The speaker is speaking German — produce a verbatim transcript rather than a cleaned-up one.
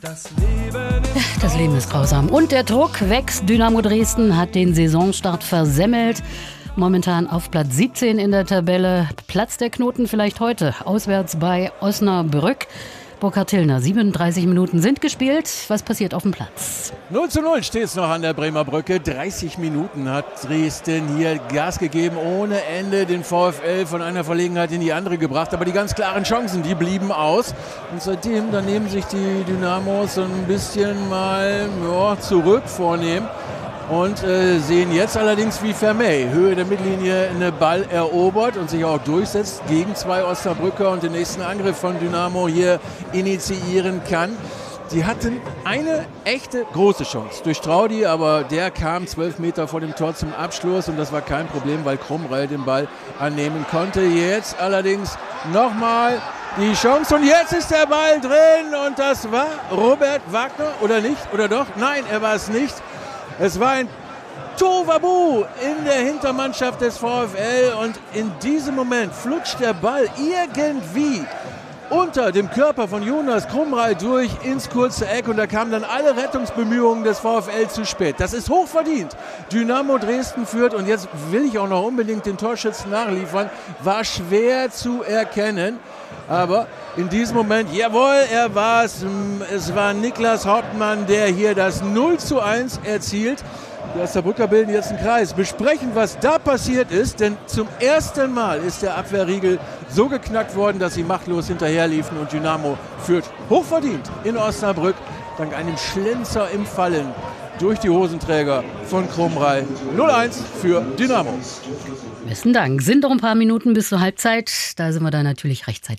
Das Leben ist, das Leben ist grausam. Und der Druck wächst. Dynamo Dresden hat den Saisonstart versemmelt. Momentan auf Platz siebzehn in der Tabelle. Platz der Knoten vielleicht heute. Auswärts bei Osnabrück. Burkhard Tillner, siebenunddreißig Minuten sind gespielt. Was passiert auf dem Platz? null zu null steht es noch an der Bremer Brücke. dreißig Minuten hat Dresden hier Gas gegeben, ohne Ende den VfL von einer Verlegenheit in die andere gebracht. Aber die ganz klaren Chancen, die blieben aus. Und seitdem, da nehmen sich die Dynamos so ein bisschen mal ja, zurück vornehmen. Und äh, sehen jetzt allerdings, wie Vermey Höhe der Mittellinie einen Ball erobert und sich auch durchsetzt gegen zwei Osnabrücker und den nächsten Angriff von Dynamo hier initiieren kann. Die hatten eine echte große Chance durch Traudi, aber der kam zwölf Meter vor dem Tor zum Abschluss und das war kein Problem, weil Krumrei den Ball annehmen konnte. Jetzt allerdings nochmal die Chance und jetzt ist der Ball drin und das war Robert Wagner oder nicht? Oder doch? Nein, er war es nicht. Es war ein Tohuwabohu in der Hintermannschaft des VfL und in diesem Moment flutscht der Ball irgendwie unter dem Körper von Jonas Krumrei durch ins kurze Eck und da kamen dann alle Rettungsbemühungen des VfL zu spät. Das ist hochverdient. Dynamo Dresden führt und jetzt will ich auch noch unbedingt den Torschützen nachliefern. War schwer zu erkennen, aber in diesem Moment, jawohl, er war es. Es war Niklas Hauptmann, der hier das null zu eins erzielt. Die Osnabrücker bilden jetzt einen Kreis, besprechen, was da passiert ist, denn zum ersten Mal ist der Abwehrriegel so geknackt worden, dass sie machtlos hinterherliefen und Dynamo führt hochverdient in Osnabrück, dank einem Schlenzer im Fallen durch die Hosenträger von Krumrei. null eins für Dynamo. Besten Dank. Sind noch ein paar Minuten bis zur Halbzeit. Da sind wir dann natürlich rechtzeitig.